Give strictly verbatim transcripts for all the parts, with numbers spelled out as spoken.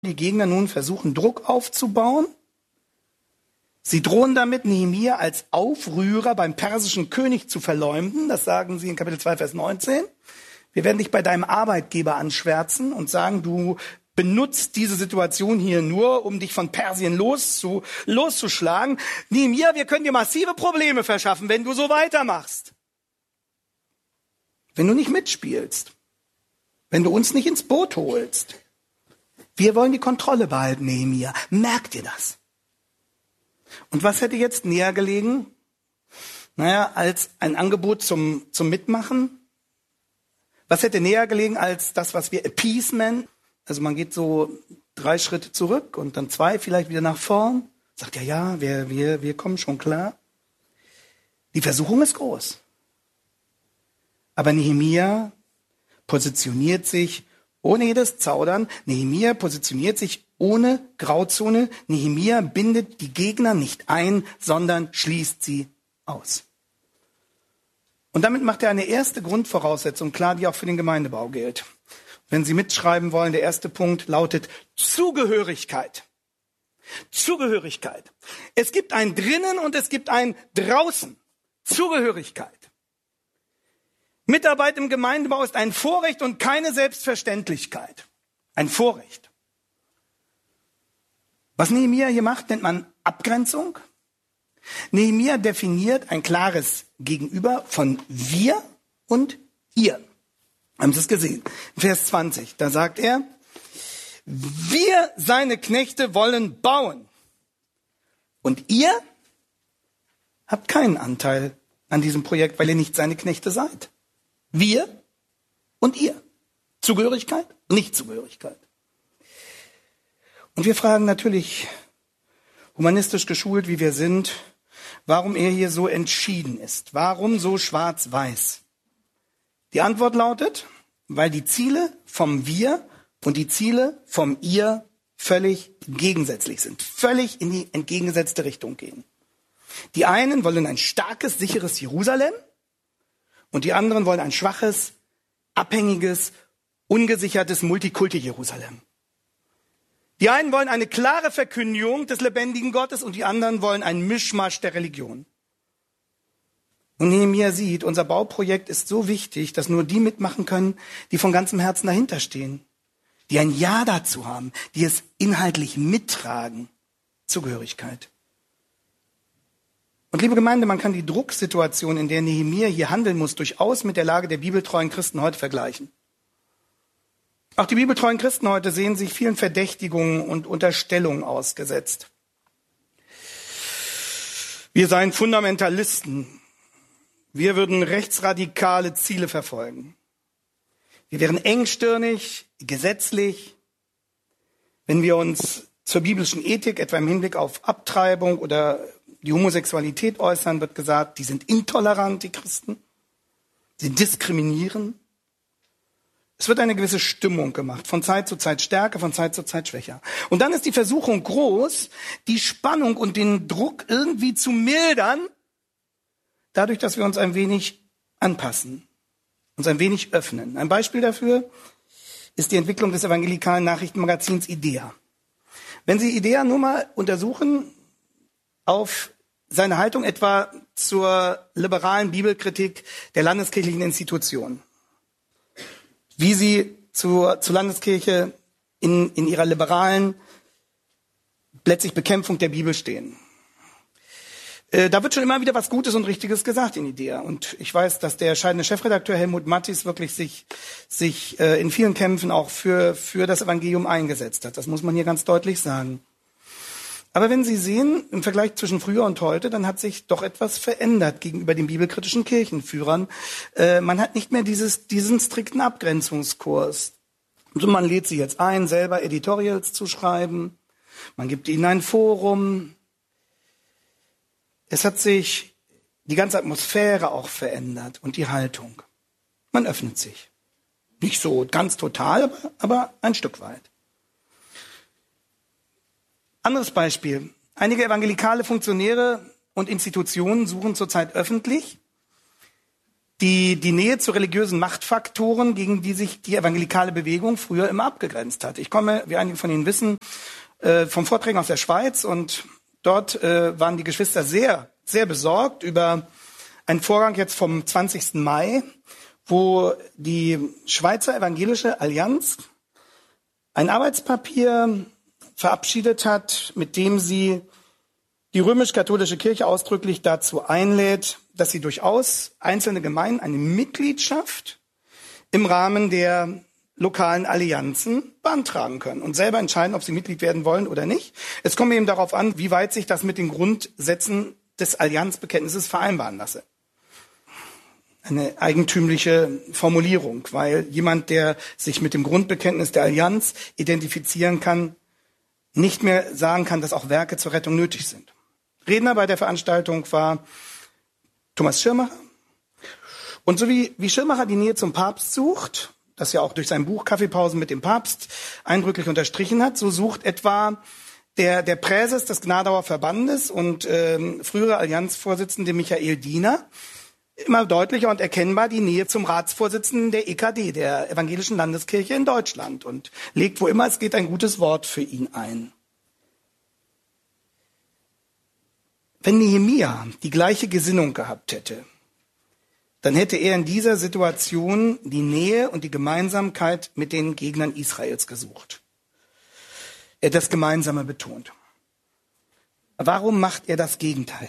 die Gegner nun versuchen, Druck aufzubauen. Sie drohen damit, Nehemia als Aufrührer beim persischen König zu verleumden. Das sagen sie in Kapitel zwei, Vers neunzehn. Wir werden dich bei deinem Arbeitgeber anschwärzen und sagen, du benutzt diese Situation hier nur, um dich von Persien loszu, loszuschlagen. Nehemia, wir können dir massive Probleme verschaffen, wenn du so weitermachst. Wenn du nicht mitspielst. Wenn du uns nicht ins Boot holst. Wir wollen die Kontrolle behalten, Nehemia. Merkt ihr das? Und was hätte jetzt näher gelegen? Naja, als ein Angebot zum, zum Mitmachen. Was hätte näher gelegen als das, was wir Appeasement, also man geht so drei Schritte zurück und dann zwei vielleicht wieder nach vorn. Sagt ja, ja, wir, wir, wir kommen schon klar. Die Versuchung ist groß. Aber Nehemia positioniert sich ohne jedes Zaudern. Nehemia positioniert sich ohne Grauzone. Nehemia bindet die Gegner nicht ein, sondern schließt sie aus. Und damit macht er eine erste Grundvoraussetzung klar, die auch für den Gemeindebau gilt. Wenn Sie mitschreiben wollen, der erste Punkt lautet Zugehörigkeit. Zugehörigkeit. Es gibt ein Drinnen und es gibt ein Draußen. Zugehörigkeit. Mitarbeit im Gemeindebau ist ein Vorrecht und keine Selbstverständlichkeit. Ein Vorrecht. Was Nehemia hier macht, nennt man Abgrenzung. Nehemia definiert ein klares Gegenüber von wir und ihr. Haben Sie es gesehen? Vers zwanzig, da sagt er, wir, seine Knechte, wollen bauen. Und ihr habt keinen Anteil an diesem Projekt, weil ihr nicht seine Knechte seid. Wir und ihr. Zugehörigkeit, Nichtzugehörigkeit. Und wir fragen natürlich, humanistisch geschult, wie wir sind, warum er hier so entschieden ist. Warum so schwarz-weiß? Die Antwort lautet, weil die Ziele vom Wir und die Ziele vom Ihr völlig gegensätzlich sind, völlig in die entgegengesetzte Richtung gehen. Die einen wollen ein starkes, sicheres Jerusalem und die anderen wollen ein schwaches, abhängiges, ungesichertes Multikulti-Jerusalem. Die einen wollen eine klare Verkündigung des lebendigen Gottes und die anderen wollen einen Mischmasch der Religion. Und Nehemia sieht, unser Bauprojekt ist so wichtig, dass nur die mitmachen können, die von ganzem Herzen dahinter stehen, die ein Ja dazu haben, die es inhaltlich mittragen. Zugehörigkeit. Und liebe Gemeinde, man kann die Drucksituation, in der Nehemia hier handeln muss, durchaus mit der Lage der bibeltreuen Christen heute vergleichen. Auch die bibeltreuen Christen heute sehen sich vielen Verdächtigungen und Unterstellungen ausgesetzt. Wir seien Fundamentalisten. Wir würden rechtsradikale Ziele verfolgen. Wir wären engstirnig, gesetzlich. Wenn wir uns zur biblischen Ethik, etwa im Hinblick auf Abtreibung oder die Homosexualität äußern, wird gesagt, die sind intolerant, die Christen. Sie diskriminieren. Es wird eine gewisse Stimmung gemacht, von Zeit zu Zeit stärker, von Zeit zu Zeit schwächer. Und dann ist die Versuchung groß, die Spannung und den Druck irgendwie zu mildern, dadurch, dass wir uns ein wenig anpassen, uns ein wenig öffnen. Ein Beispiel dafür ist die Entwicklung des evangelikalen Nachrichtenmagazins IDEA. Wenn Sie IDEA nur mal untersuchen auf seine Haltung etwa zur liberalen Bibelkritik der landeskirchlichen Institutionen, wie sie zur, zur Landeskirche in, in ihrer liberalen, letztlich Bekämpfung der Bibel stehen. Äh, da wird schon immer wieder was Gutes und Richtiges gesagt in IDEA. Und ich weiß, dass der scheidende Chefredakteur Helmut Mattis wirklich sich, sich äh, in vielen Kämpfen auch für, für das Evangelium eingesetzt hat. Das muss man hier ganz deutlich sagen. Aber wenn Sie sehen, im Vergleich zwischen früher und heute, dann hat sich doch etwas verändert gegenüber den bibelkritischen Kirchenführern. Äh, man hat nicht mehr dieses, diesen strikten Abgrenzungskurs. Also man lädt sie jetzt ein, selber Editorials zu schreiben. Man gibt ihnen ein Forum. Es hat sich die ganze Atmosphäre auch verändert und die Haltung. Man öffnet sich. Nicht so ganz total, aber, aber ein Stück weit. Anderes Beispiel. Einige evangelikale Funktionäre und Institutionen suchen zurzeit öffentlich die, die Nähe zu religiösen Machtfaktoren, gegen die sich die evangelikale Bewegung früher immer abgegrenzt hat. Ich komme, wie einige von Ihnen wissen, äh, vom Vorträgen aus der Schweiz, und dort äh, waren die Geschwister sehr, sehr besorgt über einen Vorgang jetzt vom zwanzigsten Mai, wo die Schweizer Evangelische Allianz ein Arbeitspapier verabschiedet hat, mit dem sie die römisch-katholische Kirche ausdrücklich dazu einlädt, dass sie durchaus einzelne Gemeinden eine Mitgliedschaft im Rahmen der lokalen Allianzen beantragen können und selber entscheiden, ob sie Mitglied werden wollen oder nicht. Es kommt eben darauf an, wie weit sich das mit den Grundsätzen des Allianzbekenntnisses vereinbaren lasse. Eine eigentümliche Formulierung, weil jemand, der sich mit dem Grundbekenntnis der Allianz identifizieren kann, nicht mehr sagen kann, dass auch Werke zur Rettung nötig sind. Redner bei der Veranstaltung war Thomas Schirmacher. Und so wie, wie Schirmacher die Nähe zum Papst sucht, das ja auch durch sein Buch Kaffeepausen mit dem Papst eindrücklich unterstrichen hat, so sucht etwa der, der Präses des Gnadauer Verbandes und ähm, frühere Allianzvorsitzende Michael Diener immer deutlicher und erkennbar die Nähe zum Ratsvorsitzenden der E K D, der Evangelischen Landeskirche in Deutschland, und legt, wo immer es geht, ein gutes Wort für ihn ein. Wenn Nehemia die gleiche Gesinnung gehabt hätte, dann hätte er in dieser Situation die Nähe und die Gemeinsamkeit mit den Gegnern Israels gesucht. Er hat das Gemeinsame betont. Warum macht er das Gegenteil?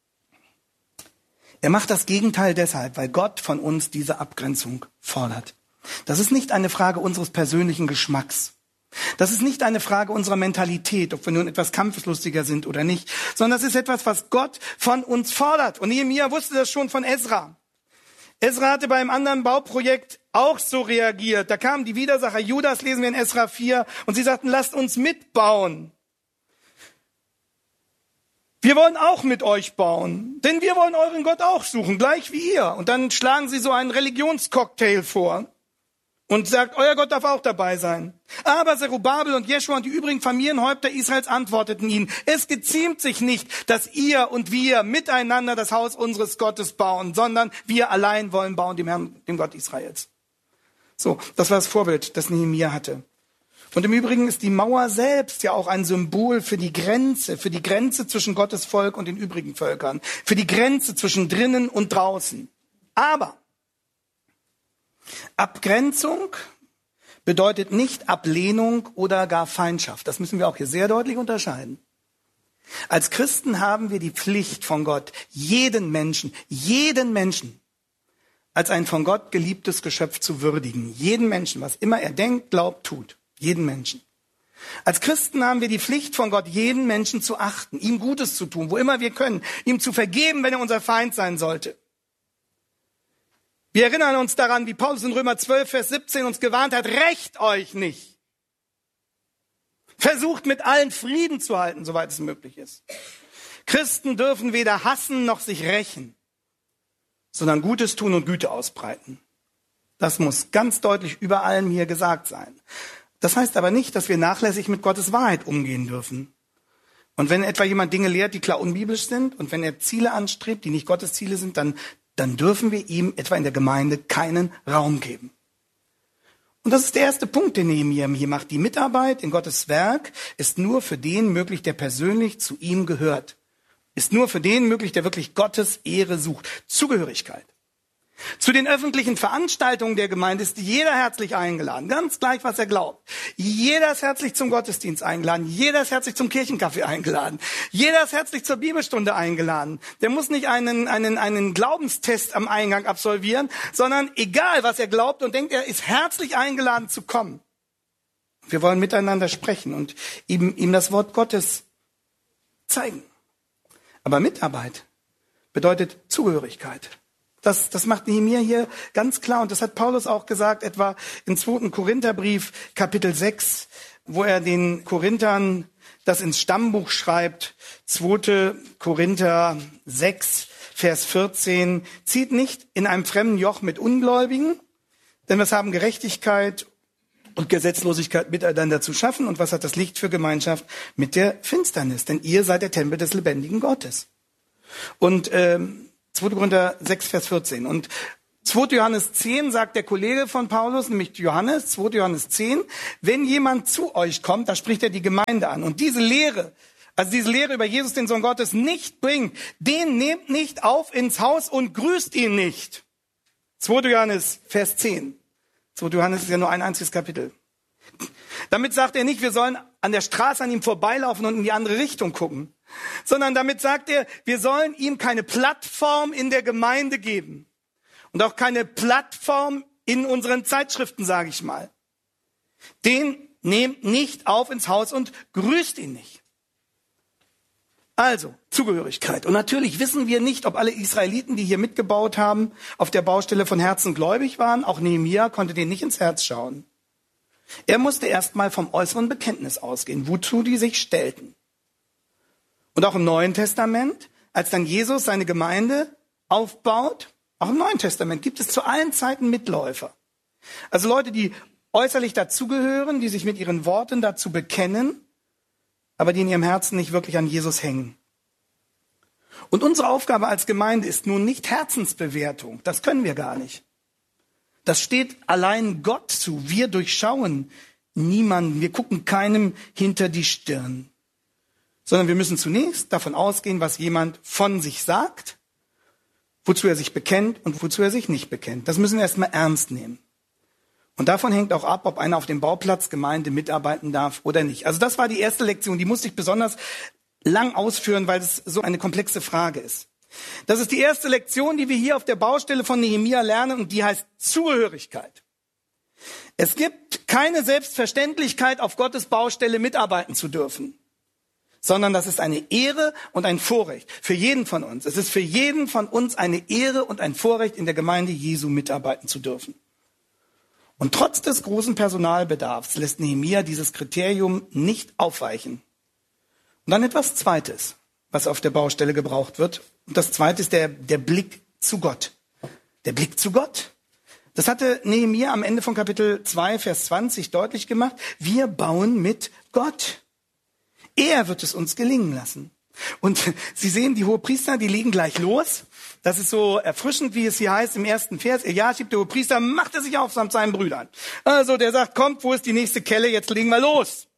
Er macht das Gegenteil deshalb, weil Gott von uns diese Abgrenzung fordert. Das ist nicht eine Frage unseres persönlichen Geschmacks. Das ist nicht eine Frage unserer Mentalität, ob wir nun etwas kampfeslustiger sind oder nicht, sondern das ist etwas, was Gott von uns fordert. Und Nehemia wusste das schon von Esra. Esra hatte bei einem anderen Bauprojekt auch so reagiert. Da kamen die Widersacher Judas, lesen wir in Esra vier, und sie sagten, lasst uns mitbauen. Wir wollen auch mit euch bauen, denn wir wollen euren Gott auch suchen, gleich wie ihr. Und dann schlagen sie so einen Religionscocktail vor und sagt, euer Gott darf auch dabei sein. Aber Zerubabel und Jeschua und die übrigen Familienhäupter Israels antworteten ihnen, es geziemt sich nicht, dass ihr und wir miteinander das Haus unseres Gottes bauen, sondern wir allein wollen bauen, dem Herrn, dem Gott Israels. So, das war das Vorbild, das Nehemia hatte. Und im Übrigen ist die Mauer selbst ja auch ein Symbol für die Grenze, für die Grenze zwischen Gottes Volk und den übrigen Völkern, für die Grenze zwischen drinnen und draußen. Aber Abgrenzung bedeutet nicht Ablehnung oder gar Feindschaft. Das müssen wir auch hier sehr deutlich unterscheiden. Als Christen haben wir die Pflicht von Gott, jeden Menschen, jeden Menschen als ein von Gott geliebtes Geschöpf zu würdigen. Jeden Menschen, was immer er denkt, glaubt, tut. Jeden Menschen. Als Christen haben wir die Pflicht von Gott, jeden Menschen zu achten, ihm Gutes zu tun, wo immer wir können, ihm zu vergeben, wenn er unser Feind sein sollte. Wir erinnern uns daran, wie Paulus in Römer zwölf, Vers siebzehn uns gewarnt hat, rächt euch nicht. Versucht mit allen Frieden zu halten, soweit es möglich ist. Christen dürfen weder hassen noch sich rächen, sondern Gutes tun und Güte ausbreiten. Das muss ganz deutlich über allem hier gesagt sein. Das heißt aber nicht, dass wir nachlässig mit Gottes Wahrheit umgehen dürfen. Und wenn etwa jemand Dinge lehrt, die klar unbiblisch sind, und wenn er Ziele anstrebt, die nicht Gottes Ziele sind, dann, dann dürfen wir ihm etwa in der Gemeinde keinen Raum geben. Und das ist der erste Punkt, den Nehemia hier macht. Die Mitarbeit in Gottes Werk ist nur für den möglich, der persönlich zu ihm gehört. Ist nur für den möglich, der wirklich Gottes Ehre sucht. Zugehörigkeit. Zu den öffentlichen Veranstaltungen der Gemeinde ist jeder herzlich eingeladen, ganz gleich, was er glaubt. Jeder ist herzlich zum Gottesdienst eingeladen, jeder ist herzlich zum Kirchenkaffee eingeladen, jeder ist herzlich zur Bibelstunde eingeladen. Der muss nicht einen, einen, einen Glaubenstest am Eingang absolvieren, sondern egal, was er glaubt und denkt, er ist herzlich eingeladen zu kommen. Wir wollen miteinander sprechen und ihm, ihm das Wort Gottes zeigen. Aber Mitarbeit bedeutet Zugehörigkeit. Das, das macht Nehemia hier ganz klar. Und das hat Paulus auch gesagt, etwa im zweiten Korintherbrief, Kapitel sechs, wo er den Korinthern das ins Stammbuch schreibt. zweiter Korinther sechs, Vers vierzehn. Zieht nicht in einem fremden Joch mit Ungläubigen, denn was haben Gerechtigkeit und Gesetzlosigkeit miteinander zu schaffen? Und was hat das Licht für Gemeinschaft mit der Finsternis? Denn ihr seid der Tempel des lebendigen Gottes. Und ähm, zweiter Korinther sechs, Vers vierzehn. Und zweiter Johannes zehn sagt der Kollege von Paulus, nämlich Johannes, zweiter Johannes zehn, wenn jemand zu euch kommt, da spricht er die Gemeinde an und diese Lehre, also diese Lehre über Jesus, den Sohn Gottes, nicht bringt, den nehmt nicht auf ins Haus und grüßt ihn nicht. zweiter Johannes, Vers zehn. zweiter Johannes ist ja nur ein einziges Kapitel. Damit sagt er nicht, wir sollen an der Straße an ihm vorbeilaufen und in die andere Richtung gucken, sondern damit sagt er, wir sollen ihm keine Plattform in der Gemeinde geben und auch keine Plattform in unseren Zeitschriften, sage ich mal. Den nehmt nicht auf ins Haus und grüßt ihn nicht. Also, Zugehörigkeit. Und natürlich wissen wir nicht, ob alle Israeliten, die hier mitgebaut haben, auf der Baustelle von Herzen gläubig waren. Auch Nehemia konnte denen nicht ins Herz schauen. Er musste erst mal vom äußeren Bekenntnis ausgehen, wozu die sich stellten. Und auch im Neuen Testament, als dann Jesus seine Gemeinde aufbaut, auch im Neuen Testament gibt es zu allen Zeiten Mitläufer. Also Leute, die äußerlich dazugehören, die sich mit ihren Worten dazu bekennen, aber die in ihrem Herzen nicht wirklich an Jesus hängen. Und unsere Aufgabe als Gemeinde ist nun nicht Herzensbewertung. Das können wir gar nicht. Das steht allein Gott zu. Wir durchschauen niemanden. Wir gucken keinem hinter die Stirn. Sondern wir müssen zunächst davon ausgehen, was jemand von sich sagt, wozu er sich bekennt und wozu er sich nicht bekennt. Das müssen wir erstmal ernst nehmen. Und davon hängt auch ab, ob einer auf dem Bauplatz Gemeinde mitarbeiten darf oder nicht. Also das war die erste Lektion, die musste ich besonders lang ausführen, weil es so eine komplexe Frage ist. Das ist die erste Lektion, die wir hier auf der Baustelle von Nehemia lernen und die heißt Zugehörigkeit. Es gibt keine Selbstverständlichkeit, auf Gottes Baustelle mitarbeiten zu dürfen, sondern das ist eine Ehre und ein Vorrecht für jeden von uns. Es ist für jeden von uns eine Ehre und ein Vorrecht, in der Gemeinde Jesu mitarbeiten zu dürfen. Und trotz des großen Personalbedarfs lässt Nehemia dieses Kriterium nicht aufweichen. Und dann etwas Zweites, was auf der Baustelle gebraucht wird. Und das Zweite ist der, der Blick zu Gott. Der Blick zu Gott. Das hatte Nehemia am Ende von Kapitel zwei, Vers zwanzig deutlich gemacht. Wir bauen mit Gott. Er wird es uns gelingen lassen. Und Sie sehen, die Hohepriester, die legen gleich los. Das ist so erfrischend, wie es hier heißt im ersten Vers. Eliaschib, der Hohepriester, macht er sich auf samt seinen Brüdern. Also der sagt, kommt, wo ist die nächste Kelle? Jetzt legen wir los.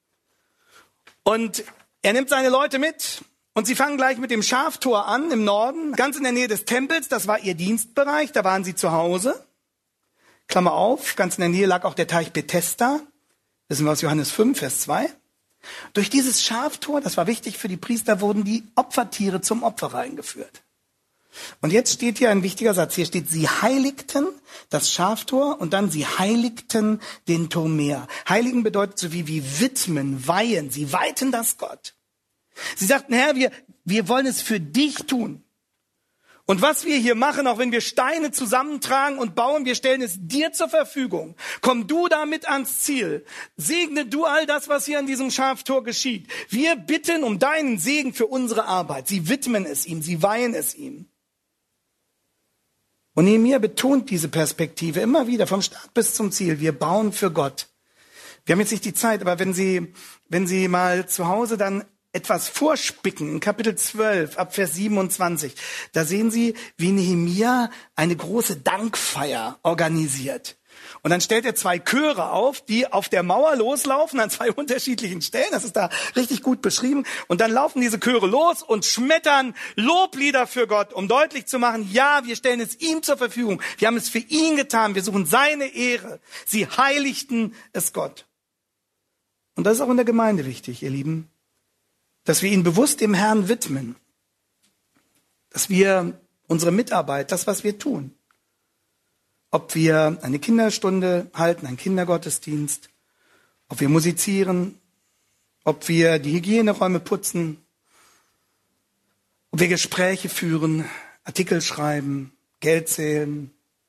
Und er nimmt seine Leute mit. Und sie fangen gleich mit dem Schaftor an im Norden, ganz in der Nähe des Tempels. Das war ihr Dienstbereich, da waren sie zu Hause. Klammer auf, ganz in der Nähe lag auch der Teich Bethesda. Wissen wir aus Johannes fünf, Vers zwei. Durch dieses Schaftor, das war wichtig für die Priester, wurden die Opfertiere zum Opfer reingeführt. Und jetzt steht hier ein wichtiger Satz. Hier steht, sie heiligten das Schaftor und dann sie heiligten den Turmer. Heiligen bedeutet so wie, wie widmen, weihen. Sie weihten das Gott. Sie sagten, Herr, wir, wir wollen es für dich tun. Und was wir hier machen, auch wenn wir Steine zusammentragen und bauen, wir stellen es dir zur Verfügung. Komm du damit ans Ziel. Segne du all das, was hier an diesem Schaftor geschieht. Wir bitten um deinen Segen für unsere Arbeit. Sie widmen es ihm, sie weihen es ihm. Und Nehemia betont diese Perspektive immer wieder, vom Start bis zum Ziel. Wir bauen für Gott. Wir haben jetzt nicht die Zeit, aber wenn Sie, wenn Sie mal zu Hause dann etwas vorspicken, in Kapitel zwölf, ab Vers siebenundzwanzig, da sehen Sie, wie Nehemia eine große Dankfeier organisiert. Und dann stellt er zwei Chöre auf, die auf der Mauer loslaufen an zwei unterschiedlichen Stellen. Das ist da richtig gut beschrieben. Und dann laufen diese Chöre los und schmettern Loblieder für Gott, um deutlich zu machen, ja, wir stellen es ihm zur Verfügung. Wir haben es für ihn getan. Wir suchen seine Ehre. Sie heiligten es Gott. Und das ist auch in der Gemeinde wichtig, ihr Lieben, dass wir ihn bewusst dem Herrn widmen. Dass wir unsere Mitarbeit, das, was wir tun, ob wir eine Kinderstunde halten, einen Kindergottesdienst, ob wir musizieren, ob wir die Hygieneräume putzen, ob wir Gespräche führen, Artikel schreiben, Geld zählen.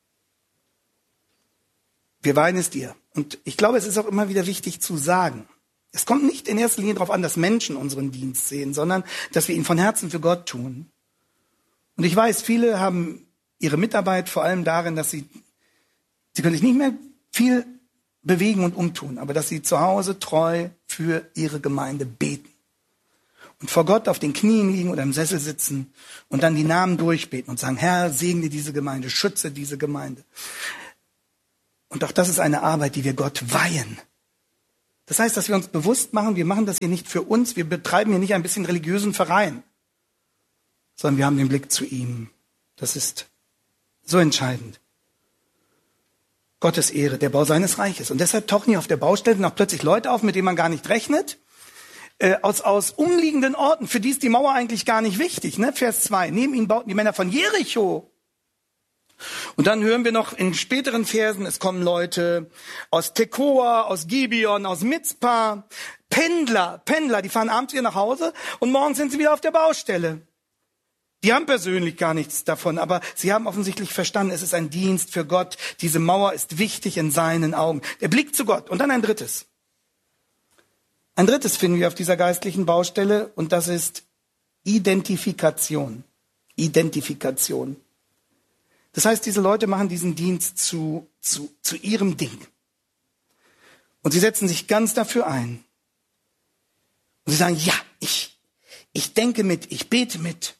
Wir weihen es dir. Und ich glaube, es ist auch immer wieder wichtig zu sagen, es kommt nicht in erster Linie darauf an, dass Menschen unseren Dienst sehen, sondern dass wir ihn von Herzen für Gott tun. Und ich weiß, viele haben ihre Mitarbeit vor allem darin, dass sie Sie können sich nicht mehr viel bewegen und umtun, aber dass sie zu Hause treu für ihre Gemeinde beten. und vor Gott auf den Knien liegen oder im Sessel sitzen und dann die Namen durchbeten und sagen, Herr, segne diese Gemeinde, schütze diese Gemeinde. Und auch das ist eine Arbeit, die wir Gott weihen. Das heißt, dass wir uns bewusst machen, wir machen das hier nicht für uns, wir betreiben hier nicht ein bisschen religiösen Verein, sondern wir haben den Blick zu ihm. Das ist so entscheidend. Gottes Ehre, der Bau seines Reiches. Und deshalb tauchen hier auf der Baustelle noch plötzlich Leute auf, mit denen man gar nicht rechnet, äh, aus, aus umliegenden Orten. Für die ist die Mauer eigentlich gar nicht wichtig. Ne? Vers zwei, neben ihnen bauten die Männer von Jericho. Und dann hören wir noch in späteren Versen, es kommen Leute aus Tekoa, aus Gibeon, aus Mizpah, Pendler, Pendler, die fahren abends wieder nach Hause und morgens sind sie wieder auf der Baustelle. Die haben persönlich gar nichts davon, aber sie haben offensichtlich verstanden, es ist ein Dienst für Gott. Diese Mauer ist wichtig in seinen Augen. Der Blick zu Gott. Und dann ein drittes. Ein drittes finden wir auf dieser geistlichen Baustelle und das ist Identifikation. Identifikation. Das heißt, diese Leute machen diesen Dienst zu, zu, zu ihrem Ding. Und sie setzen sich ganz dafür ein. Und sie sagen, ja, ich, ich denke mit, ich bete mit.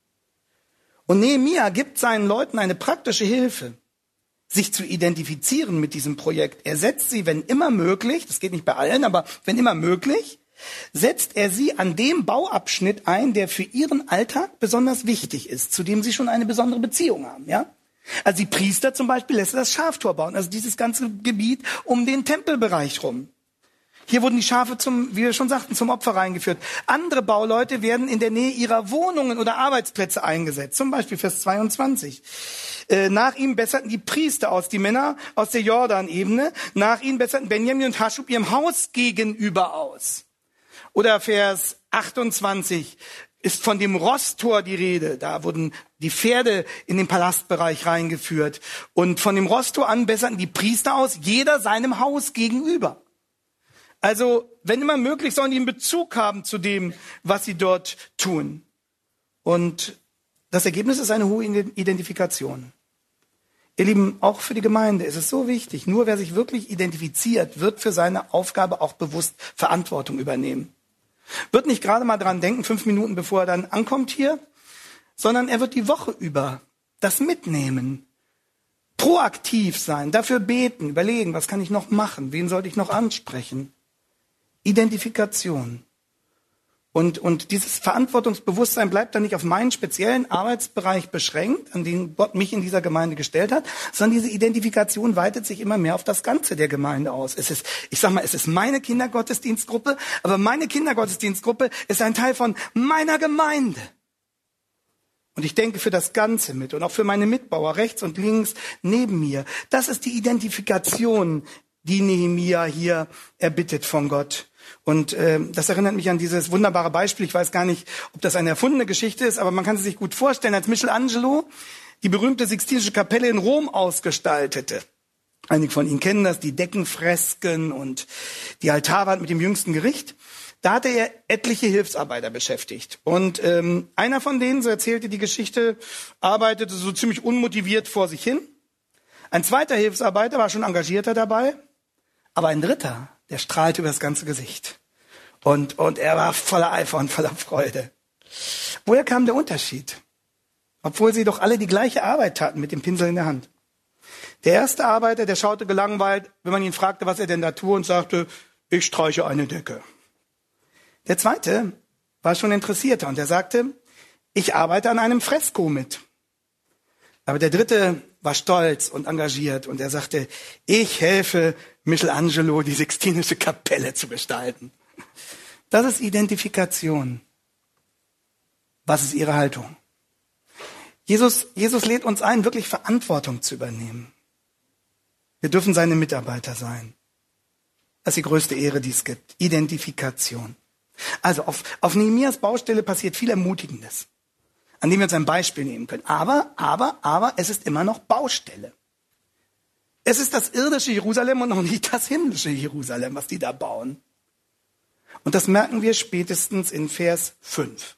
Und Nehemia gibt seinen Leuten eine praktische Hilfe, sich zu identifizieren mit diesem Projekt. Er setzt sie, wenn immer möglich, das geht nicht bei allen, aber wenn immer möglich, setzt er sie an dem Bauabschnitt ein, der für ihren Alltag besonders wichtig ist, zu dem sie schon eine besondere Beziehung haben, ja? Also die Priester zum Beispiel lässt er das Schaftor bauen, also dieses ganze Gebiet um den Tempelbereich rum. Hier wurden die Schafe zum, wie wir schon sagten, zum Opfer reingeführt. Andere Bauleute werden in der Nähe ihrer Wohnungen oder Arbeitsplätze eingesetzt. Zum Beispiel Vers zweiundzwanzig. Äh, nach ihm besserten die Priester aus, die Männer aus der Jordanebene. Nach ihnen besserten Benjamin und Haschub ihrem Haus gegenüber aus. Oder Vers achtundzwanzig ist von dem Rosstor die Rede. Da wurden die Pferde in den Palastbereich reingeführt. Und von dem Rosstor an besserten die Priester aus, jeder seinem Haus gegenüber. Also, wenn immer möglich, sollen die einen Bezug haben zu dem, was sie dort tun. Und das Ergebnis ist eine hohe Identifikation. Ihr Lieben, auch für die Gemeinde ist es so wichtig, nur wer sich wirklich identifiziert, wird für seine Aufgabe auch bewusst Verantwortung übernehmen. Wird nicht gerade mal dran denken, fünf Minuten bevor er dann ankommt hier, sondern er wird die Woche über das mitnehmen. Proaktiv sein, dafür beten, überlegen, was kann ich noch machen, wen sollte ich noch ansprechen. Identifikation. Und, und dieses Verantwortungsbewusstsein bleibt dann nicht auf meinen speziellen Arbeitsbereich beschränkt, an den Gott mich in dieser Gemeinde gestellt hat, sondern diese Identifikation weitet sich immer mehr auf das Ganze der Gemeinde aus. Es ist, ich sag mal, es ist meine Kindergottesdienstgruppe, aber meine Kindergottesdienstgruppe ist ein Teil von meiner Gemeinde. Und ich denke für das Ganze mit und auch für meine Mitbauer rechts und links neben mir. Das ist die Identifikation, die Nehemia hier erbittet von Gott. Und äh, das erinnert mich an dieses wunderbare Beispiel. Ich weiß gar nicht, ob das eine erfundene Geschichte ist, aber man kann es sich gut vorstellen, als Michelangelo die berühmte Sixtinische Kapelle in Rom ausgestaltete. Einige von Ihnen kennen das, die Deckenfresken und die Altarwand mit dem jüngsten Gericht. Da hatte er etliche Hilfsarbeiter beschäftigt. Und ähm, einer von denen, so erzählte die Geschichte, arbeitete so ziemlich unmotiviert vor sich hin. Ein zweiter Hilfsarbeiter war schon engagierter dabei, aber ein dritter, der strahlte über das ganze Gesicht. Und, und er war voller Eifer und voller Freude. Woher kam der Unterschied? Obwohl sie doch alle die gleiche Arbeit taten mit dem Pinsel in der Hand. Der erste Arbeiter, der schaute gelangweilt, wenn man ihn fragte, was er denn da tue, und sagte, ich streiche eine Decke. Der zweite war schon interessierter und er sagte, ich arbeite an einem Fresko mit. Aber der dritte war stolz und engagiert und er sagte, ich helfe Michelangelo, die Sixtinische Kapelle zu gestalten. Das ist Identifikation. Was ist Ihre Haltung? Jesus, Jesus lädt uns ein, wirklich Verantwortung zu übernehmen. Wir dürfen seine Mitarbeiter sein. Das ist die größte Ehre, die es gibt. Identifikation. Also auf, auf Nehemias Baustelle passiert viel Ermutigendes, an dem wir uns ein Beispiel nehmen können. Aber, aber, aber, es ist immer noch Baustelle. Es ist das irdische Jerusalem und noch nicht das himmlische Jerusalem, was die da bauen. Und das merken wir spätestens in Vers fünf.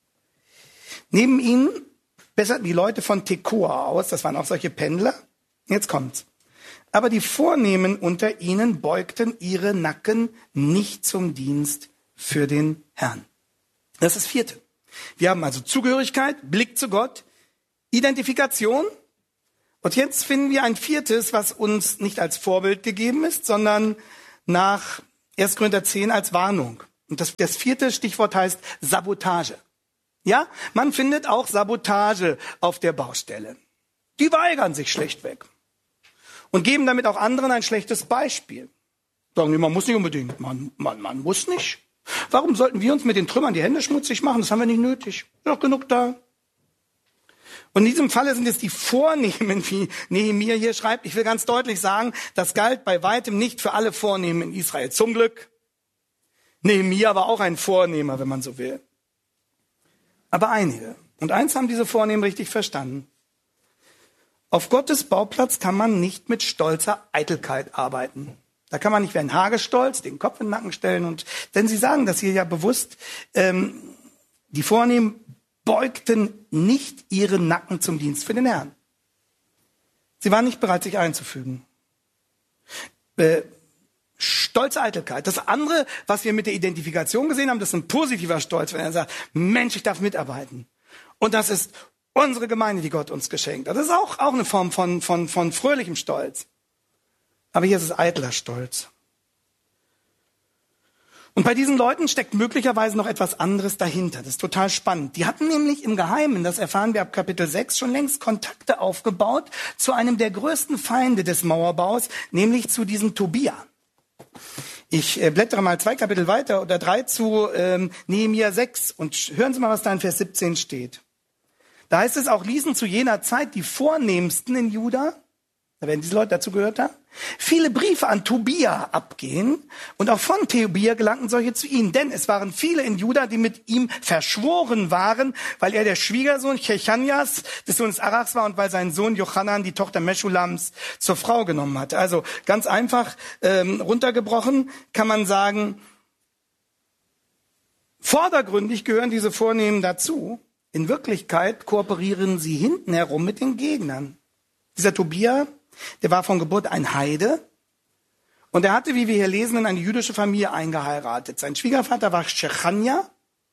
Neben ihnen besserten die Leute von Tekoa aus, das waren auch solche Pendler. Jetzt kommt's. Aber die Vornehmen unter ihnen beugten ihre Nacken nicht zum Dienst für den Herrn. Das ist das Vierte. Wir haben also Zugehörigkeit, Blick zu Gott, Identifikation. Und jetzt finden wir ein viertes, was uns nicht als Vorbild gegeben ist, sondern nach erster Korinther zehn als Warnung. Und das, das vierte Stichwort heißt Sabotage. Ja, man findet auch Sabotage auf der Baustelle. Die weigern sich schlechtweg und geben damit auch anderen ein schlechtes Beispiel. Sagen die, man muss nicht unbedingt, man, man, man muss nicht. Warum sollten wir uns mit den Trümmern die Hände schmutzig machen? Das haben wir nicht nötig. Ist doch genug da. Und in diesem Falle sind es die Vornehmen, wie Nehemia hier schreibt. Ich will ganz deutlich sagen, das galt bei weitem nicht für alle Vornehmen in Israel. Zum Glück. Nehemia war auch ein Vornehmer, wenn man so will. Aber einige. Und eins haben diese Vornehmen richtig verstanden. Auf Gottes Bauplatz kann man nicht mit stolzer Eitelkeit arbeiten. Da kann man nicht wie ein Hagestolz den Kopf in den Nacken stellen. Und denn sie sagen das hier ja bewusst, ähm, die Vornehmen beugten nicht ihren Nacken zum Dienst für den Herrn. Sie waren nicht bereit, sich einzufügen. Äh, stolze Eitelkeit. Das andere, was wir mit der Identifikation gesehen haben, das ist ein positiver Stolz, wenn er sagt, Mensch, ich darf mitarbeiten. Und das ist unsere Gemeinde, die Gott uns geschenkt hat. Das ist auch, auch eine Form von, von, von fröhlichem Stolz. Aber hier ist es eitler Stolz. Und bei diesen Leuten steckt möglicherweise noch etwas anderes dahinter. Das ist total spannend. Die hatten nämlich im Geheimen, das erfahren wir ab Kapitel sechs, schon längst Kontakte aufgebaut zu einem der größten Feinde des Mauerbaus, nämlich zu diesem Tobia. Ich äh, blättere mal zwei Kapitel weiter oder drei zu ähm, Nehemia sechs und hören Sie mal, was da in Vers siebzehn steht. Da heißt es, auch ließen zu jener Zeit die Vornehmsten in Juda, da werden diese Leute dazu gehört haben, viele Briefe an Tobia abgehen und auch von Tobia gelangten solche zu ihnen. Denn es waren viele in Juda, die mit ihm verschworen waren, weil er der Schwiegersohn Chechanias des Sohnes Arachs war und weil sein Sohn Jochanan die Tochter Meschulams zur Frau genommen hatte. Also ganz einfach ähm, runtergebrochen kann man sagen, vordergründig gehören diese Vornehmen dazu. In Wirklichkeit kooperieren sie hinten herum mit den Gegnern. Dieser Tobia, der war von Geburt ein Heide und er hatte, wie wir hier lesen, in eine jüdische Familie eingeheiratet. Sein Schwiegervater war Chechania,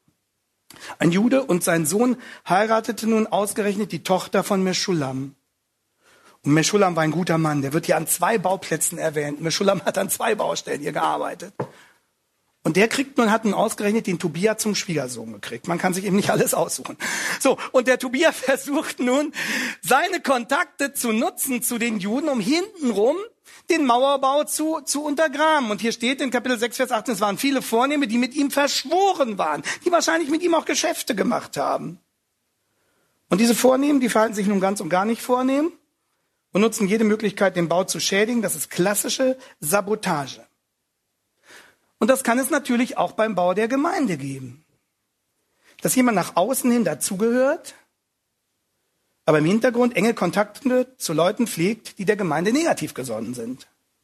ein Jude, und sein Sohn heiratete nun ausgerechnet die Tochter von Meschulam. Und Meschulam war ein guter Mann, der wird hier an zwei Bauplätzen erwähnt. Meschulam hat an zwei Baustellen hier gearbeitet. Und der kriegt nun, hat nun ausgerechnet den Tobia zum Schwiegersohn gekriegt. Man kann sich eben nicht alles aussuchen. So, und der Tobia versucht nun, seine Kontakte zu nutzen zu den Juden, um hintenrum den Mauerbau zu, zu untergraben. Und hier steht in Kapitel sechs, Vers achtzehn, es waren viele Vornehme, die mit ihm verschworen waren, die wahrscheinlich mit ihm auch Geschäfte gemacht haben. Und diese Vornehmen, die verhalten sich nun ganz und gar nicht vornehm und nutzen jede Möglichkeit, den Bau zu schädigen. Das ist klassische Sabotage. Und das kann es natürlich auch beim Bau der Gemeinde geben. Dass jemand nach außen hin dazugehört, aber im Hintergrund enge Kontakte zu Leuten pflegt, die der Gemeinde negativ gesonnen sind.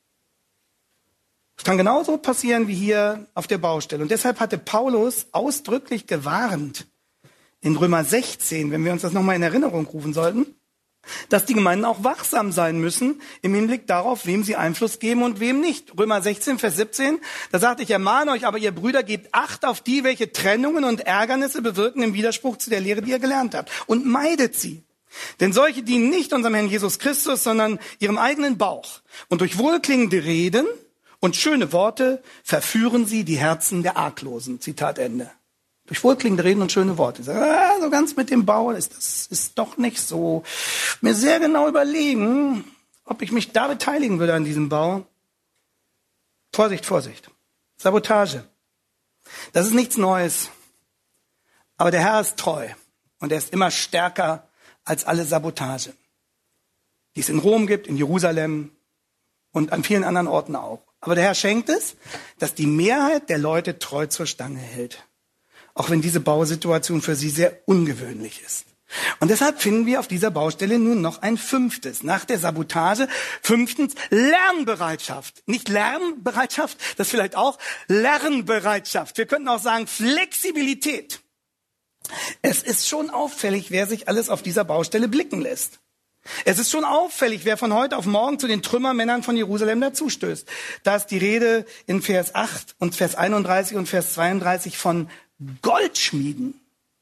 Das kann genauso passieren wie hier auf der Baustelle. Und deshalb hatte Paulus ausdrücklich gewarnt in Römer sechzehn, wenn wir uns das nochmal in Erinnerung rufen sollten, dass die Gemeinden auch wachsam sein müssen im Hinblick darauf, wem sie Einfluss geben und wem nicht. Römer sechzehn, Vers siebzehn, da sagt, ich ermahne euch, aber ihr Brüder, gebt Acht auf die, welche Trennungen und Ärgernisse bewirken im Widerspruch zu der Lehre, die ihr gelernt habt. Und meidet sie. Denn solche dienen nicht unserem Herrn Jesus Christus, sondern ihrem eigenen Bauch. Und durch wohlklingende Reden und schöne Worte verführen sie die Herzen der Arglosen. Zitat Ende. Durch wohlklingende Reden und schöne Worte. Ich sage, ah, so ganz mit dem Bau ist das ist doch nicht so. Mir sehr genau überlegen, ob ich mich da beteiligen würde an diesem Bau. Vorsicht, Vorsicht. Sabotage. Das ist nichts Neues. Aber der Herr ist treu. Und er ist immer stärker als alle Sabotage, die es in Rom gibt, in Jerusalem und an vielen anderen Orten auch. Aber der Herr schenkt es, dass die Mehrheit der Leute treu zur Stange hält. Auch wenn diese Bausituation für sie sehr ungewöhnlich ist. Und deshalb finden wir auf dieser Baustelle nun noch ein fünftes. Nach der Sabotage, fünftens, Lernbereitschaft. Nicht Lernbereitschaft, das vielleicht auch, Lernbereitschaft. Wir könnten auch sagen Flexibilität. Es ist schon auffällig, wer sich alles auf dieser Baustelle blicken lässt. Es ist schon auffällig, wer von heute auf morgen zu den Trümmermännern von Jerusalem dazustößt. Da ist die Rede in Vers acht und Vers einunddreißig und Vers zweiunddreißig von Goldschmieden.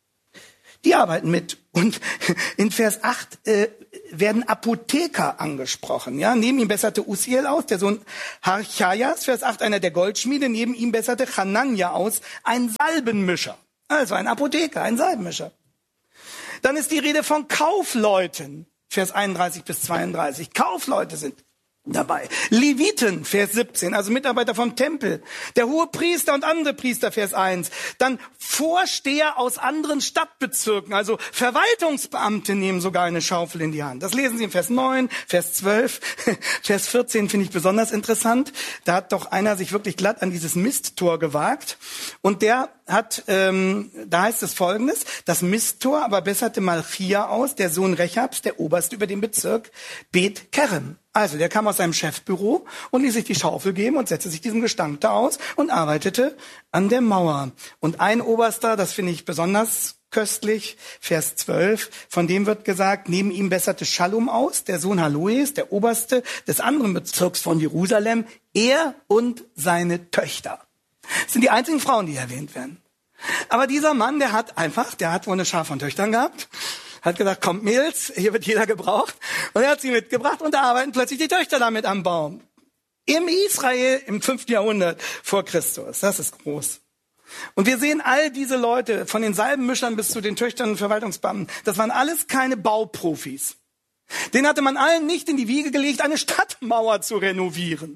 Die arbeiten mit. Und in Vers acht äh, werden Apotheker angesprochen. Ja, neben ihm besserte Uziel aus, der Sohn Harchajas, Vers acht, einer der Goldschmiede. Neben ihm besserte Hanania aus, ein Salbenmischer. Also ein Apotheker, ein Salbenmischer. Dann ist die Rede von Kaufleuten, Vers einunddreißig bis zweiunddreißig. Kaufleute sind dabei. Leviten, Vers siebzehn, also Mitarbeiter vom Tempel. Der hohe Priester und andere Priester, Vers eins. Dann Vorsteher aus anderen Stadtbezirken, also Verwaltungsbeamte nehmen sogar eine Schaufel in die Hand. Das lesen Sie in Vers neun, Vers zwölf. Vers vierzehn finde ich besonders interessant. Da hat doch einer sich wirklich glatt an dieses Misttor gewagt. Und der hat, ähm, da heißt es Folgendes: Das Misttor aber besserte Malchia aus, der Sohn Rechabs, der Oberste über den Bezirk Bet Kerem. Also, der kam aus seinem Chefbüro und ließ sich die Schaufel geben und setzte sich diesem Gestank da aus und arbeitete an der Mauer. Und ein Oberster, das finde ich besonders köstlich, Vers zwölf, von dem wird gesagt, neben ihm besserte Schallum aus, der Sohn Haloes, der Oberste des anderen Bezirks von Jerusalem, er und seine Töchter. Das sind die einzigen Frauen, die erwähnt werden. Aber dieser Mann, der hat einfach, der hat wohl eine Schar von Töchtern gehabt, hat gesagt, kommt Mädels, hier wird jeder gebraucht. Und er hat sie mitgebracht und da arbeiten plötzlich die Töchter damit am Baum. Im Israel im fünften Jahrhundert vor Christus. Das ist groß. Und wir sehen all diese Leute, von den Salbenmischern bis zu den Töchtern und Verwaltungsbeamten, das waren alles keine Bauprofis. Den hatte man allen nicht in die Wiege gelegt, eine Stadtmauer zu renovieren.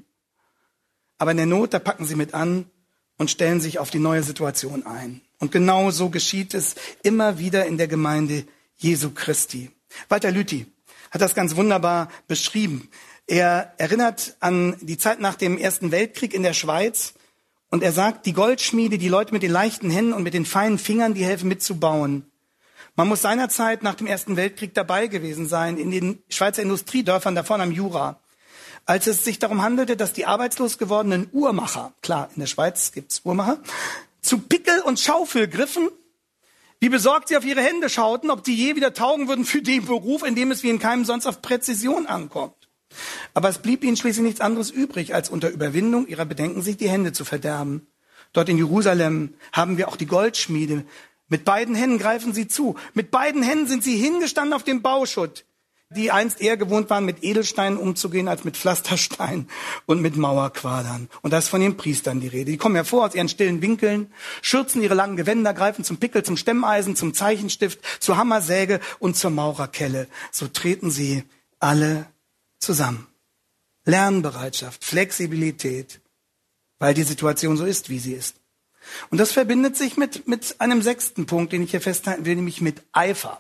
Aber in der Not, da packen sie mit an und stellen sich auf die neue Situation ein. Und genau so geschieht es immer wieder in der Gemeinde Jesu Christi. Walter Lüthi hat das ganz wunderbar beschrieben. Er erinnert an die Zeit nach dem Ersten Weltkrieg in der Schweiz und er sagt, die Goldschmiede, die Leute mit den leichten Händen und mit den feinen Fingern, die helfen mitzubauen. Man muss seinerzeit nach dem Ersten Weltkrieg dabei gewesen sein, in den Schweizer Industriedörfern da vorne am Jura, als es sich darum handelte, dass die arbeitslos gewordenen Uhrmacher, klar, in der Schweiz gibt's Uhrmacher, zu Pickel und Schaufel griffen, wie besorgt sie auf ihre Hände schauten, ob die je wieder taugen würden für den Beruf, in dem es wie in keinem sonst auf Präzision ankommt. Aber es blieb ihnen schließlich nichts anderes übrig, als unter Überwindung ihrer Bedenken sich die Hände zu verderben. Dort in Jerusalem haben wir auch die Goldschmiede. Mit beiden Händen greifen sie zu. Mit beiden Händen sind sie hingestanden auf dem Bauschutt, die einst eher gewohnt waren, mit Edelsteinen umzugehen, als mit Pflastersteinen und mit Mauerquadern. Und da ist von den Priestern die Rede. Die kommen hervor aus ihren stillen Winkeln, schürzen ihre langen Gewänder, greifen zum Pickel, zum Stemmeisen, zum Zeichenstift, zur Hammersäge und zur Maurerkelle. So treten sie alle zusammen. Lernbereitschaft, Flexibilität, weil die Situation so ist, wie sie ist. Und das verbindet sich mit, mit einem sechsten Punkt, den ich hier festhalten will, nämlich mit Eifer.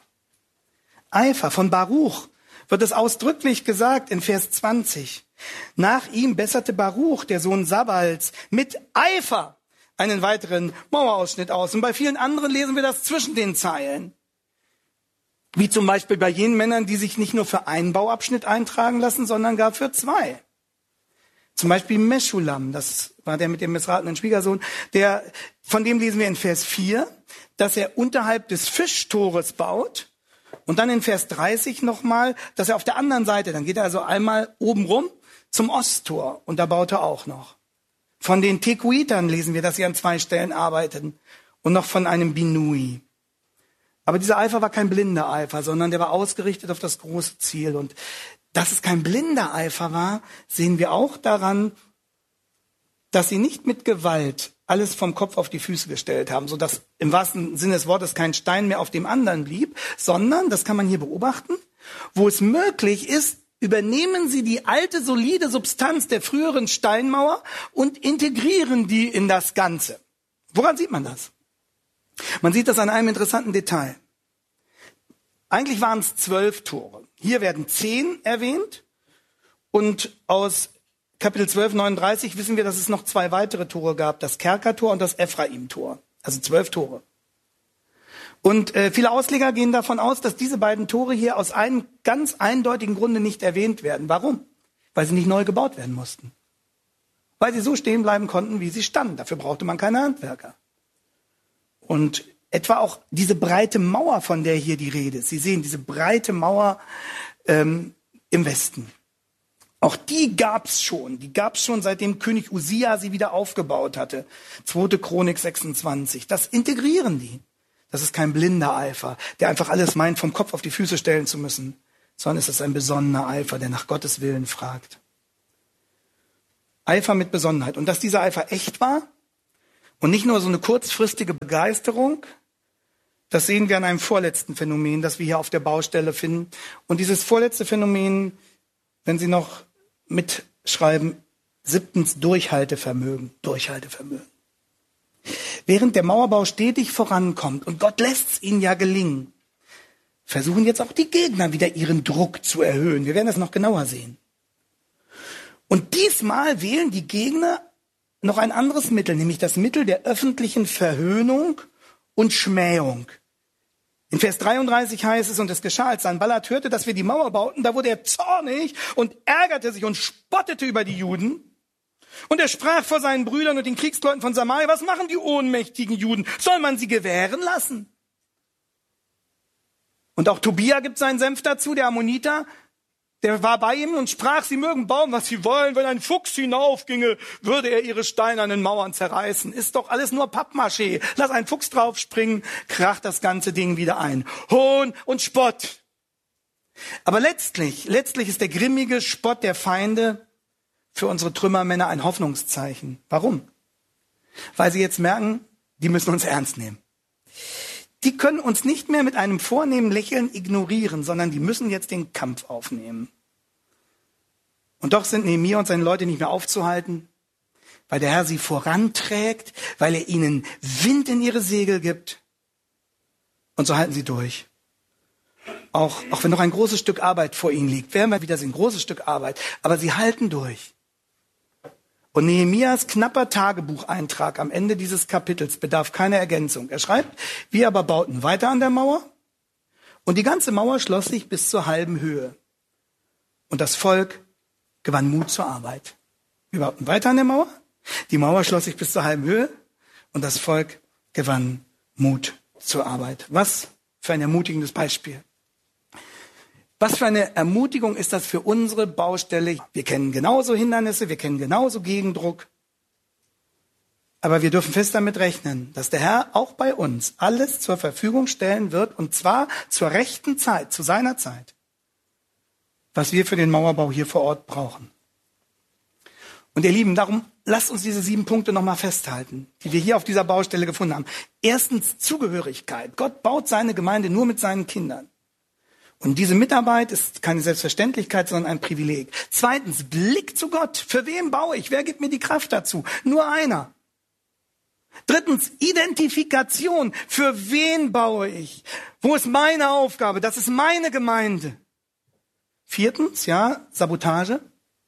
Eifer von Baruch wird es ausdrücklich gesagt in Vers zwanzig. Nach ihm besserte Baruch, der Sohn Sabals, mit Eifer einen weiteren Mauerausschnitt aus. Und bei vielen anderen lesen wir das zwischen den Zeilen. Wie zum Beispiel bei jenen Männern, die sich nicht nur für einen Bauabschnitt eintragen lassen, sondern gar für zwei. Zum Beispiel Meschulam, das war der mit dem missratenen Schwiegersohn, der, von dem lesen wir in Vers vier, dass er unterhalb des Fischtores baut. Und dann in Vers dreißig nochmal, dass er auf der anderen Seite, dann geht er also einmal oben rum zum Osttor und da baut er auch noch. Von den Tekuitern lesen wir, dass sie an zwei Stellen arbeiten und noch von einem Binui. Aber dieser Eifer war kein blinder Eifer, sondern der war ausgerichtet auf das große Ziel. Und dass es kein blinder Eifer war, sehen wir auch daran, dass sie nicht mit Gewalt alles vom Kopf auf die Füße gestellt haben, sodass im wahrsten Sinne des Wortes kein Stein mehr auf dem anderen blieb, sondern, das kann man hier beobachten, wo es möglich ist, übernehmen sie die alte, solide Substanz der früheren Steinmauer und integrieren die in das Ganze. Woran sieht man das? Man sieht das an einem interessanten Detail. Eigentlich waren es zwölf Tore. Hier werden zehn erwähnt und aus Kapitel zwölf, neununddreißig wissen wir, dass es noch zwei weitere Tore gab, das Kerkertor und das Ephraim-Tor, also zwölf Tore. Und äh, viele Ausleger gehen davon aus, dass diese beiden Tore hier aus einem ganz eindeutigen Grunde nicht erwähnt werden. Warum? Weil sie nicht neu gebaut werden mussten. Weil sie so stehen bleiben konnten, wie sie standen. Dafür brauchte man keine Handwerker. Und etwa auch diese breite Mauer, von der hier die Rede ist. Sie sehen diese breite Mauer ähm, im Westen. Auch die gab's schon. Die gab's schon, seitdem König Usia sie wieder aufgebaut hatte. zweite Chronik sechsundzwanzig. Das integrieren die. Das ist kein blinder Eifer, der einfach alles meint, vom Kopf auf die Füße stellen zu müssen, sondern es ist ein besonnener Eifer, der nach Gottes Willen fragt. Eifer mit Besonnenheit. Und dass dieser Eifer echt war und nicht nur so eine kurzfristige Begeisterung, das sehen wir an einem vorletzten Phänomen, das wir hier auf der Baustelle finden. Und dieses vorletzte Phänomen, wenn Sie noch mitschreiben, siebtens Durchhaltevermögen, Durchhaltevermögen. Während der Mauerbau stetig vorankommt und Gott lässt es ihnen ja gelingen, versuchen jetzt auch die Gegner wieder ihren Druck zu erhöhen. Wir werden das noch genauer sehen. Und diesmal wählen die Gegner noch ein anderes Mittel, nämlich das Mittel der öffentlichen Verhöhnung und Schmähung. In Vers dreiunddreißig heißt es, und es geschah, als Sanballat hörte, dass wir die Mauer bauten, da wurde er zornig und ärgerte sich und spottete über die Juden. Und er sprach vor seinen Brüdern und den Kriegsleuten von Samaria, was machen die ohnmächtigen Juden? Soll man sie gewähren lassen? Und auch Tobia gibt seinen Senf dazu, der Ammoniter, der war bei ihm und sprach, sie mögen bauen, was sie wollen. Wenn ein Fuchs hinaufginge, würde er ihre steinernen Mauern zerreißen. Ist doch alles nur Pappmaché. Lass einen Fuchs draufspringen, kracht das ganze Ding wieder ein. Hohn und Spott. Aber letztlich, letztlich ist der grimmige Spott der Feinde für unsere Trümmermänner ein Hoffnungszeichen. Warum? Weil sie jetzt merken, die müssen uns ernst nehmen. Die können uns nicht mehr mit einem vornehmen Lächeln ignorieren, sondern die müssen jetzt den Kampf aufnehmen. Und doch sind Nehemia und seine Leute nicht mehr aufzuhalten, weil der Herr sie voranträgt, weil er ihnen Wind in ihre Segel gibt. Und so halten sie durch. Auch, auch wenn noch ein großes Stück Arbeit vor ihnen liegt, werden wir wieder sehen, ein großes Stück Arbeit, aber sie halten durch. Und Nehemias knapper Tagebucheintrag am Ende dieses Kapitels bedarf keiner Ergänzung. Er schreibt, wir aber bauten weiter an der Mauer und die ganze Mauer schloss sich bis zur halben Höhe. Und das Volk gewann Mut zur Arbeit. Wir bauten weiter an der Mauer, die Mauer schloss sich bis zur halben Höhe und das Volk gewann Mut zur Arbeit. Was für ein ermutigendes Beispiel. Was für eine Ermutigung ist das für unsere Baustelle? Wir kennen genauso Hindernisse, wir kennen genauso Gegendruck. Aber wir dürfen fest damit rechnen, dass der Herr auch bei uns alles zur Verfügung stellen wird, und zwar zur rechten Zeit, zu seiner Zeit, was wir für den Mauerbau hier vor Ort brauchen. Und ihr Lieben, darum lasst uns diese sieben Punkte nochmal festhalten, die wir hier auf dieser Baustelle gefunden haben. Erstens Zugehörigkeit. Gott baut seine Gemeinde nur mit seinen Kindern. Und diese Mitarbeit ist keine Selbstverständlichkeit, sondern ein Privileg. Zweitens, Blick zu Gott. Für wen baue ich? Wer gibt mir die Kraft dazu? Nur einer. Drittens, Identifikation. Für wen baue ich? Wo ist meine Aufgabe? Das ist meine Gemeinde. Viertens, ja, Sabotage.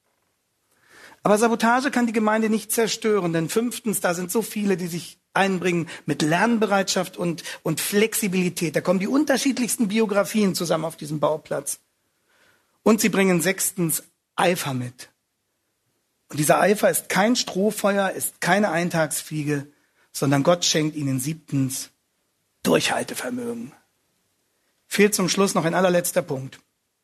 Aber Sabotage kann die Gemeinde nicht zerstören, denn fünftens, da sind so viele, die sich einbringen mit Lernbereitschaft und, und Flexibilität. Da kommen die unterschiedlichsten Biografien zusammen auf diesem Bauplatz. Und sie bringen sechstens Eifer mit. Und dieser Eifer ist kein Strohfeuer, ist keine Eintagsfliege, sondern Gott schenkt ihnen siebtens Durchhaltevermögen. Fehlt zum Schluss noch ein allerletzter Punkt.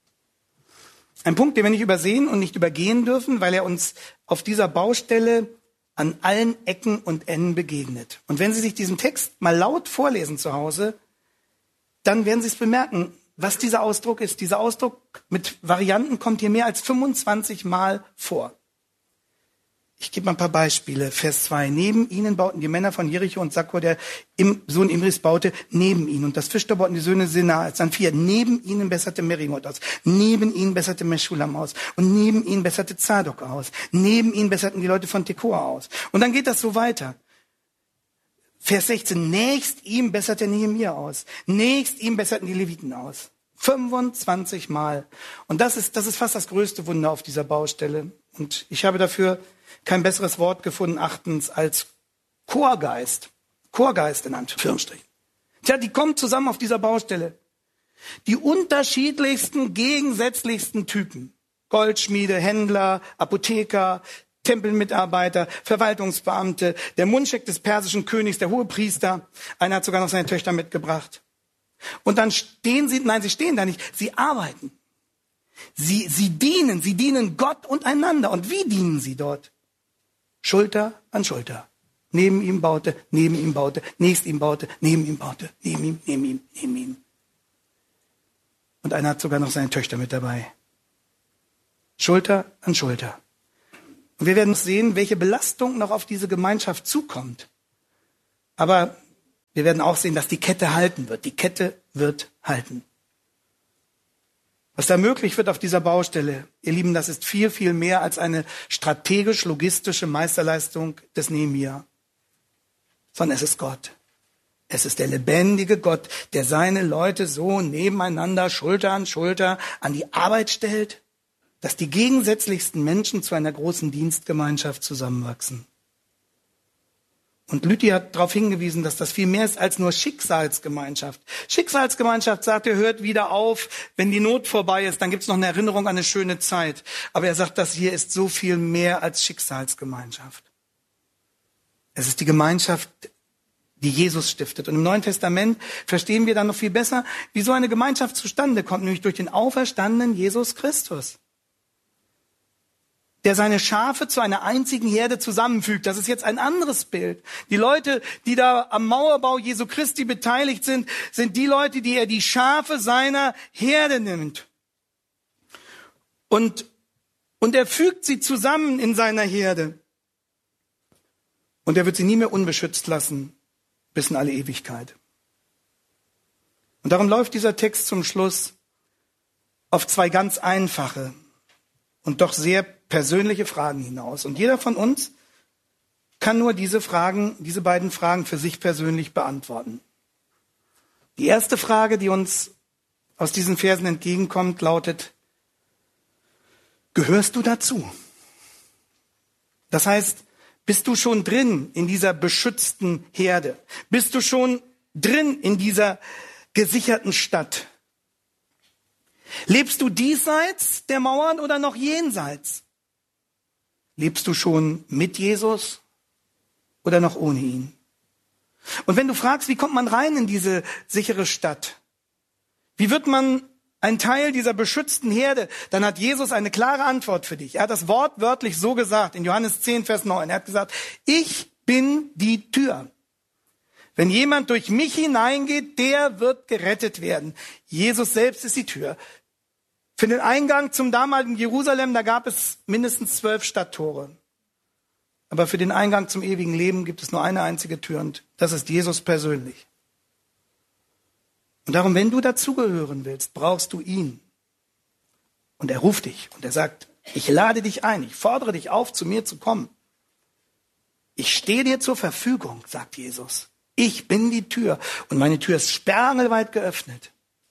Ein Punkt, den wir nicht übersehen und nicht übergehen dürfen, weil er uns auf dieser Baustelle an allen Ecken und Enden begegnet. Und wenn Sie sich diesen Text mal laut vorlesen zu Hause, dann werden Sie es bemerken, was dieser Ausdruck ist. Dieser Ausdruck mit Varianten kommt hier mehr als fünfundzwanzig Mal vor. Ich gebe mal ein paar Beispiele. Vers zwei. Neben ihnen bauten die Männer von Jericho und Sakur, der Sohn Imris, baute neben ihnen. Und das Fischtor bauten die Söhne Sena. Dann vier. Neben ihnen besserte Merimot aus. Neben ihnen besserte Meschulam aus. Und neben ihnen besserte Zadok aus. Neben ihnen besserten die Leute von Tekoa aus. Und dann geht das so weiter. Vers sechzehn. Nächst ihm besserte Nehemia aus. Nächst ihm besserten die Leviten aus. fünfundzwanzig Mal. Und das ist, das ist fast das größte Wunder auf dieser Baustelle. Und ich habe dafür kein besseres Wort gefunden, achtens, als Chorgeist. Chorgeist in Anführungsstrichen. Tja, die kommen zusammen auf dieser Baustelle. Die unterschiedlichsten, gegensätzlichsten Typen. Goldschmiede, Händler, Apotheker, Tempelmitarbeiter, Verwaltungsbeamte, der Mundschenk des persischen Königs, der Hohepriester. Einer hat sogar noch seine Töchter mitgebracht. Und dann stehen sie, nein, sie stehen da nicht, sie arbeiten. Sie, sie dienen, sie dienen Gott und einander. Und wie dienen sie dort? Schulter an Schulter. Neben ihm baute, neben ihm baute, nächst ihm baute, neben ihm baute, neben ihm, neben ihm, neben ihm. Und einer hat sogar noch seine Töchter mit dabei. Schulter an Schulter. Und wir werden sehen, welche Belastung noch auf diese Gemeinschaft zukommt. Aber wir werden auch sehen, dass die Kette halten wird. Die Kette wird halten. Was da möglich wird auf dieser Baustelle, ihr Lieben, das ist viel, viel mehr als eine strategisch-logistische Meisterleistung des Nehemia. Sondern es ist Gott. Es ist der lebendige Gott, der seine Leute so nebeneinander, Schulter an Schulter, an die Arbeit stellt, dass die gegensätzlichsten Menschen zu einer großen Dienstgemeinschaft zusammenwachsen. Und Lüthi hat darauf hingewiesen, dass das viel mehr ist als nur Schicksalsgemeinschaft. Schicksalsgemeinschaft, sagt er, hört wieder auf, wenn die Not vorbei ist, dann gibt es noch eine Erinnerung an eine schöne Zeit. Aber er sagt, das hier ist so viel mehr als Schicksalsgemeinschaft. Es ist die Gemeinschaft, die Jesus stiftet. Und im Neuen Testament verstehen wir dann noch viel besser, wie so eine Gemeinschaft zustande kommt, nämlich durch den auferstandenen Jesus Christus, der seine Schafe zu einer einzigen Herde zusammenfügt. Das ist jetzt ein anderes Bild. Die Leute, die da am Mauerbau Jesu Christi beteiligt sind, sind die Leute, die er die Schafe seiner Herde nimmt. Und, und er fügt sie zusammen in seiner Herde. Und er wird sie nie mehr unbeschützt lassen, bis in alle Ewigkeit. Und darum läuft dieser Text zum Schluss auf zwei ganz einfache und doch sehr persönliche Fragen hinaus. Und jeder von uns kann nur diese Fragen, diese beiden Fragen für sich persönlich beantworten. Die erste Frage, die uns aus diesen Versen entgegenkommt, lautet: Gehörst du dazu? Das heißt, bist du schon drin in dieser beschützten Herde? Bist du schon drin in dieser gesicherten Stadt? Lebst du diesseits der Mauern oder noch jenseits? Lebst du schon mit Jesus oder noch ohne ihn? Und wenn du fragst, wie kommt man rein in diese sichere Stadt? Wie wird man ein Teil dieser beschützten Herde? Dann hat Jesus eine klare Antwort für dich. Er hat das wortwörtlich so gesagt in Johannes zehn, Vers neun. Er hat gesagt, ich bin die Tür. Wenn jemand durch mich hineingeht, der wird gerettet werden. Jesus selbst ist die Tür. Für den Eingang zum damaligen Jerusalem, da gab es mindestens zwölf Stadttore. Aber für den Eingang zum ewigen Leben gibt es nur eine einzige Tür und das ist Jesus persönlich. Und darum, wenn du dazugehören willst, brauchst du ihn. Und er ruft dich und er sagt, ich lade dich ein, ich fordere dich auf, zu mir zu kommen. Ich stehe dir zur Verfügung, sagt Jesus. Ich bin die Tür und meine Tür ist sperrangelweit geöffnet.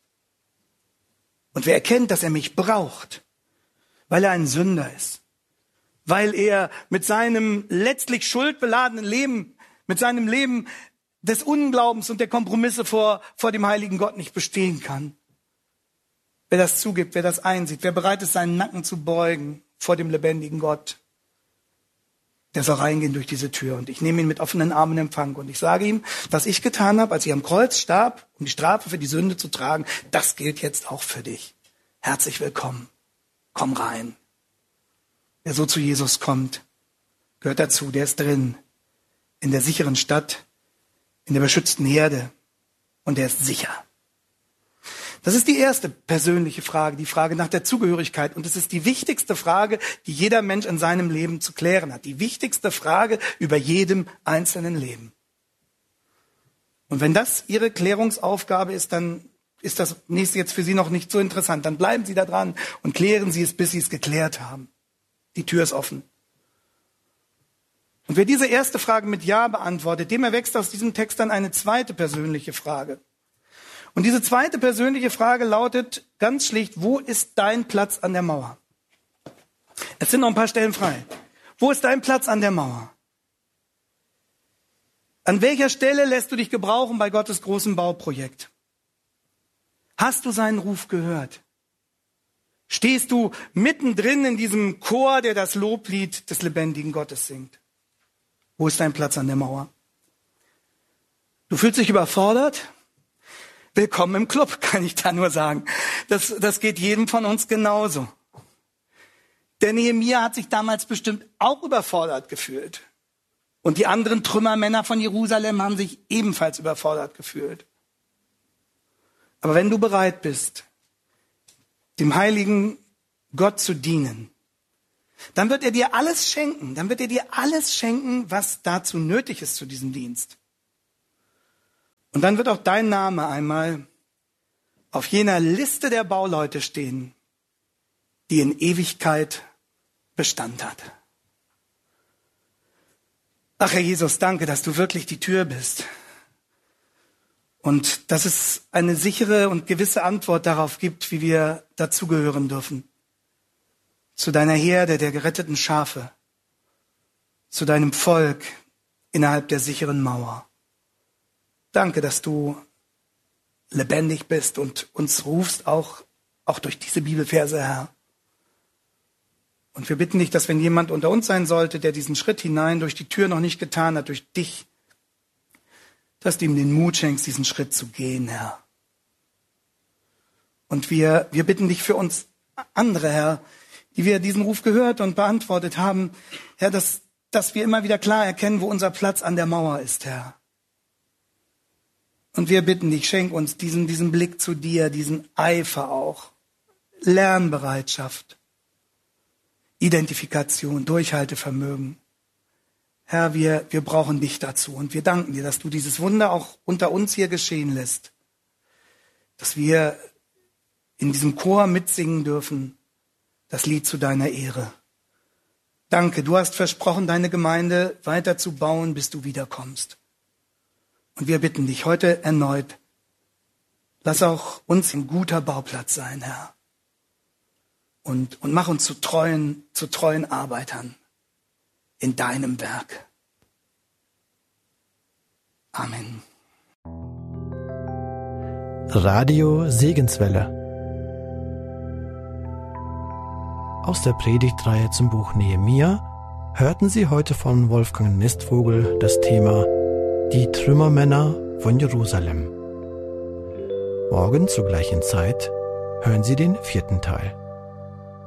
Und wer erkennt, dass er mich braucht, weil er ein Sünder ist, weil er mit seinem letztlich schuldbeladenen Leben, mit seinem Leben des Unglaubens und der Kompromisse vor, vor dem heiligen Gott nicht bestehen kann. Wer das zugibt, wer das einsieht, wer bereit ist, seinen Nacken zu beugen vor dem lebendigen Gott, der soll reingehen durch diese Tür. Und ich nehme ihn mit offenen Armen in Empfang. Und ich sage ihm, was ich getan habe, als ich am Kreuz starb, um die Strafe für die Sünde zu tragen, das gilt jetzt auch für dich. Herzlich willkommen. Komm rein. Wer so zu Jesus kommt, gehört dazu. Der ist drin, in der sicheren Stadt, in der beschützten Herde. Und der ist sicher. Das ist die erste persönliche Frage, die Frage nach der Zugehörigkeit. Und es ist die wichtigste Frage, die jeder Mensch in seinem Leben zu klären hat. Die wichtigste Frage über jedem einzelnen Leben. Und wenn das Ihre Klärungsaufgabe ist, dann ist das nächste jetzt für Sie noch nicht so interessant. Dann bleiben Sie da dran und klären Sie es, bis Sie es geklärt haben. Die Tür ist offen. Und wer diese erste Frage mit Ja beantwortet, dem erwächst aus diesem Text dann eine zweite persönliche Frage. Und diese zweite persönliche Frage lautet ganz schlicht, wo ist dein Platz an der Mauer? Es sind noch ein paar Stellen frei. Wo ist dein Platz an der Mauer? An welcher Stelle lässt du dich gebrauchen bei Gottes großem Bauprojekt? Hast du seinen Ruf gehört? Stehst du mittendrin in diesem Chor, der das Loblied des lebendigen Gottes singt? Wo ist dein Platz an der Mauer? Du fühlst dich überfordert? willkommen im Club, kann ich da nur sagen. Das, das geht jedem von uns genauso. Der Nehemia hat sich damals bestimmt auch überfordert gefühlt. Und die anderen Trümmermänner von Jerusalem haben sich ebenfalls überfordert gefühlt. Aber wenn du bereit bist, dem heiligen Gott zu dienen, dann wird er dir alles schenken. Dann wird er dir alles schenken, was dazu nötig ist zu diesem Dienst. Und dann wird auch dein Name einmal auf jener Liste der Bauleute stehen, die in Ewigkeit Bestand hat. Ach Herr Jesus, danke, dass du wirklich die Tür bist. Und dass es eine sichere und gewisse Antwort darauf gibt, wie wir dazugehören dürfen. Zu deiner Herde der geretteten Schafe. Zu deinem Volk innerhalb der sicheren Mauer. Danke, dass du lebendig bist und uns rufst, auch, auch durch diese Bibelverse, Herr. Und wir bitten dich, dass wenn jemand unter uns sein sollte, der diesen Schritt hinein durch die Tür noch nicht getan hat, durch dich, dass du ihm den Mut schenkst, diesen Schritt zu gehen, Herr. Und wir, wir bitten dich für uns andere, Herr, die wir diesen Ruf gehört und beantwortet haben, Herr, dass, dass wir immer wieder klar erkennen, wo unser Platz an der Mauer ist, Herr. Und wir bitten dich, schenk uns diesen, diesen Blick zu dir, diesen Eifer auch, Lernbereitschaft, Identifikation, Durchhaltevermögen. Herr, wir, wir brauchen dich dazu und wir danken dir, dass du dieses Wunder auch unter uns hier geschehen lässt. Dass wir in diesem Chor mitsingen dürfen, das Lied zu deiner Ehre. Danke, du hast versprochen, deine Gemeinde weiter zu bauen, bis du wiederkommst. Und wir bitten dich heute erneut, lass auch uns ein guter Bauplatz sein, Herr. Und, und mach uns zu treuen, zu treuen Arbeitern in deinem Werk. Amen. Radio Segenswelle. Aus der Predigtreihe zum Buch Nehemia hörten Sie heute von Wolfgang Nistvogel das Thema Die Trümmermänner von Jerusalem. Morgen zur gleichen Zeit hören Sie den vierten Teil.